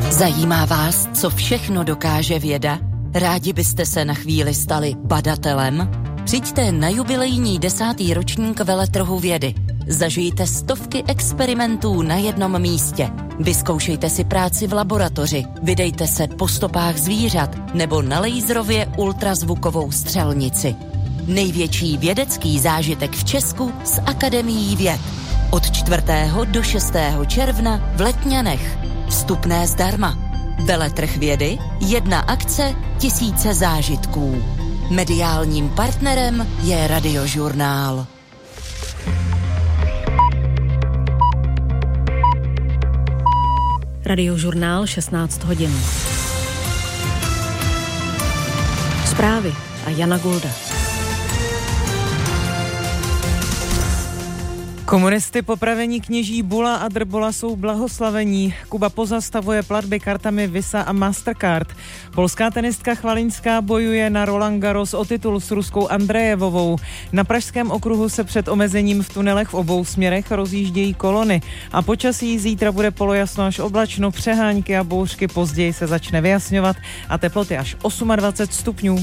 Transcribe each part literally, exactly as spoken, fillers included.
Zajímá vás, co všechno dokáže věda? Rádi byste se na chvíli stali badatelem? Přijďte na jubilejní desátý ročník veletrhu vědy. Zažijte stovky experimentů na jednom místě. Vyzkoušejte si práci v laboratoři, vydejte se po stopách zvířat nebo na laserově ultrazvukovou střelnici. Největší vědecký zážitek v Česku s Akademií věd. Od čtvrtého do šestého června v Letňanech. Vstupné zdarma. Veletrh vědy, jedna akce, tisíce zážitků. Mediálním partnerem je Radiožurnál. Radiožurnál šestnáct hodin. Zprávy a Jana Gulda. Komunisty popravení kněží Bula a Drbola jsou blahoslavení. Kuba pozastavuje platby kartami Visa a Mastercard. Polská tenistka Chvalinská bojuje na Roland Garros o titul s ruskou Andrejevovou. Na pražském okruhu se před omezením v tunelech v obou směrech rozjíždějí kolony. A počasí zítra bude polojasno až oblačno, přehánky a bouřky později se začne vyjasňovat a teploty až dvacet osm stupňů.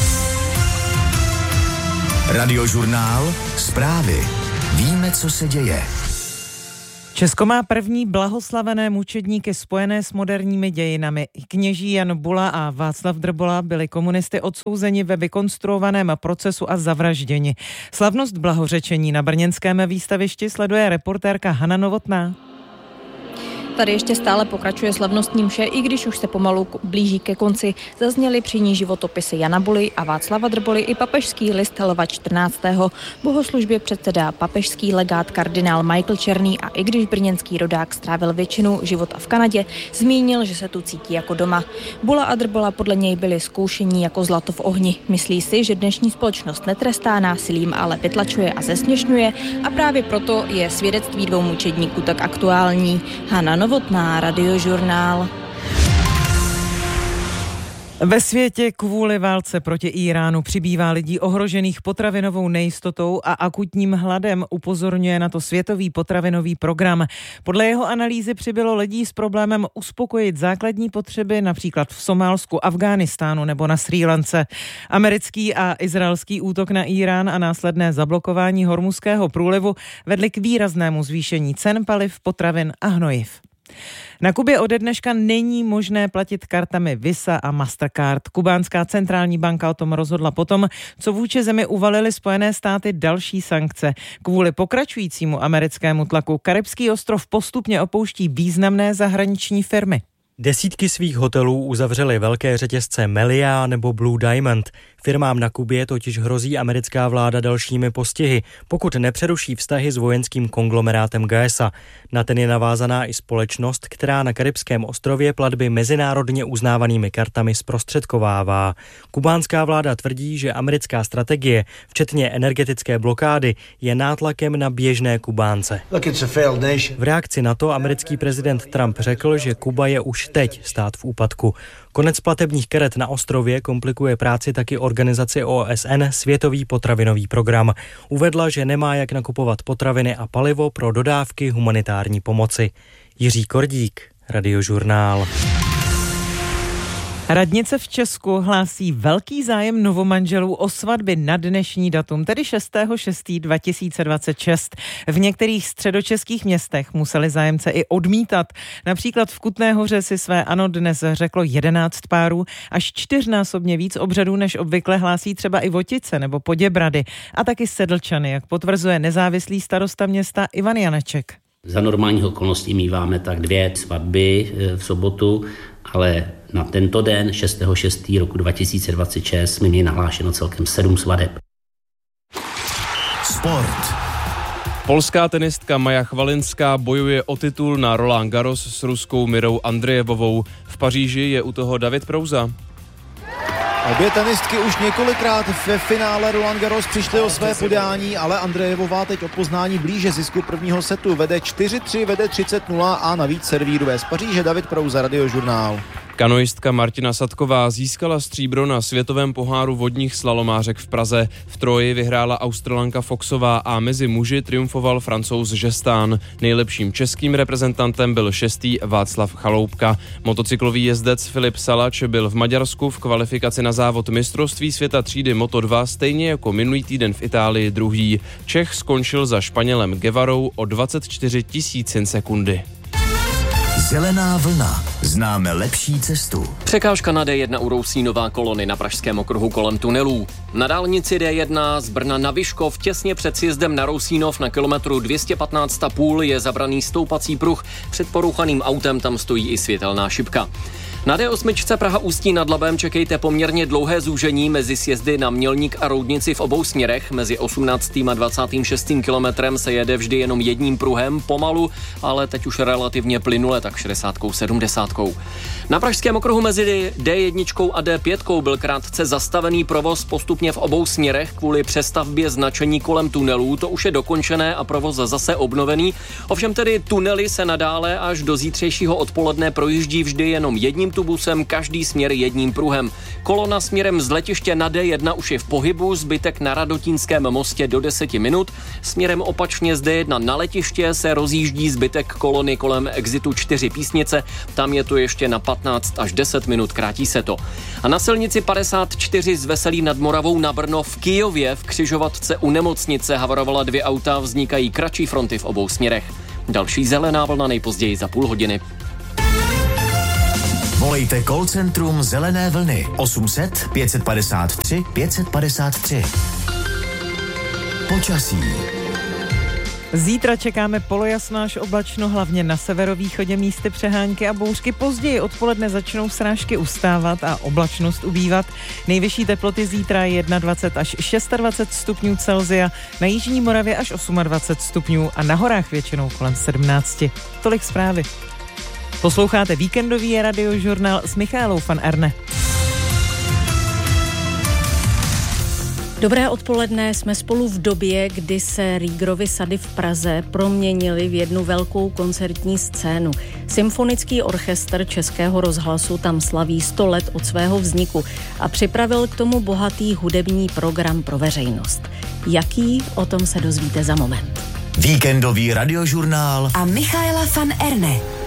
Radiožurnál, zprávy. Víme, co se děje. Česko má první blahoslavené mučedníky spojené s moderními dějinami. Kněží Jan Bula a Václav Drbola byli komunisty odsouzeni ve vykonstruovaném procesu a zavražděni. Slavnost blahořečení na brněnském výstavišti sleduje reportérka Hana Novotná. Tady ještě stále pokračuje slavnostní mše, i když už se pomalu blíží ke konci. Zazněly při ní životopisy Jana Buly a Václava Drboly i papežský list Lva čtrnáctého. Bohoslužbě předsedá papežský legát kardinál Michael Černý a i když brněnský rodák strávil většinu života v Kanadě, zmínil, že se tu cítí jako doma. Bula a Drbola podle něj byli zkoušení jako zlato v ohni. Myslí si, že dnešní společnost netrestá násilím, ale vytlačuje a zesměšňuje a právě proto je svědectví dvou mučedníků tak aktuální. Hana Novotná, Radiožurnál. Ve světě kvůli válce proti Íránu přibývá lidí ohrožených potravinovou nejistotou a akutním hladem, upozorňuje na to Světový potravinový program. Podle jeho analýzy přibylo lidí s problémem uspokojit základní potřeby například v Somálsku, Afghánistánu nebo na Srí Lance. Americký a izraelský útok na Írán a následné zablokování Hormuzského průlivu vedly k výraznému zvýšení cen paliv, potravin a hnojiv. Na Kubě ode dneška není možné platit kartami Visa a Mastercard. Kubánská centrální banka o tom rozhodla potom, co vůči zemi uvalily Spojené státy další sankce. Kvůli pokračujícímu americkému tlaku karibský ostrov postupně opouští významné zahraniční firmy. Desítky svých hotelů uzavřely velké řetězce Melia nebo Blue Diamond. Firmám na Kubě totiž hrozí americká vláda dalšími postihy, pokud nepřeruší vztahy s vojenským konglomerátem G S A. Na ten je navázaná i společnost, která na karibském ostrově platby mezinárodně uznávanými kartami zprostředkovává. Kubánská vláda tvrdí, že americká strategie, včetně energetické blokády, je nátlakem na běžné Kubánce. V reakci na to americký prezident Trump řekl, že Kuba je už teď stát v úpadku. Konec platebních karet na ostrově komplikuje práci taky organizaci O S N Světový potravinový program. Uvedla, že nemá jak nakupovat potraviny a palivo pro dodávky humanitární pomoci. Jiří Kordík, Radiožurnál. Radnice v Česku hlásí velký zájem novomanželů o svatby na dnešní datum, tedy šestého šestého dva tisíce dvacet šest. V některých středočeských městech museli zájemce i odmítat. Například v Kutné Hoře si své ano dnes řeklo jedenáct párů, až čtyřnásobně víc obřadů než obvykle hlásí třeba i Votice nebo Poděbrady a taky Sedlčany, jak potvrzuje nezávislý starosta města Ivan Janeček. Za normálních okolností míváme tak dvě svatby v sobotu, ale na tento den šestého šestého roku dva tisíce dvacet šest jsme měli nahlášeno celkem sedm svadeb. Sport. Polská tenistka Maja Chvalinská bojuje o titul na Roland Garros s ruskou Mirou Andrejevovou. V Paříži je u toho David Prouza. Obě tenistky už několikrát ve finále Roland Garros přišly o své podání, ale Andrejevová teď o poznání blíže zisku prvního setu. Vede čtyři tři, vede třicet nula a navíc servíruje z Paříže David Prouza, Radiožurnál. Kanoistka Martina Sadková získala stříbro na světovém poháru vodních slalomářek v Praze. V Troji vyhrála Australanka Foxová a mezi muži triumfoval Francouz Žestán. Nejlepším českým reprezentantem byl šestý Václav Chaloupka. Motocyklový jezdec Filip Salač byl v Maďarsku v kvalifikaci na závod mistrovství světa třídy Moto dva stejně jako minulý týden v Itálii druhý. Čech skončil za Španělem Guevarou o dvacet čtyři tisícin sekundy. Zelená vlna. Známe lepší cestu. Překážka na D jedna u Rousínova kolony na pražském okruhu kolem tunelů. Na dálnici D jedna z Brna na Vyškov těsně před sjezdem na Rousínov na kilometru dvě stě patnáct celá pět je zabraný stoupací pruh. Před porouchaným autem tam stojí i světelná šipka. Na D osm Praha Ústí nad Labem čekejte poměrně dlouhé zúžení mezi sjezdy na Mělník a Roudnici v obou směrech. Mezi osmnáctým a dvacátým šestým kilometrem se jede vždy jenom jedním pruhem, pomalu, ale teď už relativně plynule, tak šedesátkou, sedmdesátkou. Na pražském okruhu mezi D jedna a D pět byl krátce zastavený provoz postupně v obou směrech kvůli přestavbě značení kolem tunelů. To už je dokončené a provoz zase obnovený. Ovšem tedy tunely se nadále až do zítřejšího odpoledne projíždí vždy jenom jedním tubusem, každý směr jedním pruhem. Kolona směrem z letiště na D jedna už je v pohybu, zbytek na Radotínském mostě do deseti minut. Směrem opačně z D jedna na letiště se rozjíždí zbytek kolony kolem exitu čtyři Písnice, tam je to ještě na patnáct až deset minut, krátí se to. A na silnici padesát čtyři z Veselí nad Moravou na Brno v Kyjově v křižovatce u nemocnice havarovala dvě auta, vznikají kratší fronty v obou směrech. Další zelená vlna nejpozději za půl hodiny. Volejte call centrum Zelené vlny osm set pět padesát tři pět padesát tři. Počasí. Zítra čekáme polojasno až oblačno, hlavně na severovýchodě místy přehánky a bouřky. Později odpoledne začnou srážky ustávat a oblačnost ubývat. Nejvyšší teploty zítra je dvacet jedna až dvacet šest stupňů Celsia, na jižní Moravě až dvacet osm stupňů a na horách většinou kolem sedmnáct. Tolik zprávy. Posloucháte víkendový radiožurnál s Michaelou van Erne. Dobré odpoledne, jsme spolu v době, kdy se Riegerovy sady v Praze proměnily v jednu velkou koncertní scénu. Symfonický orchestr Českého rozhlasu tam slaví sto let od svého vzniku a připravil k tomu bohatý hudební program pro veřejnost. Jaký? O tom se dozvíte za moment. Víkendový radiožurnál a Michaela van Erne.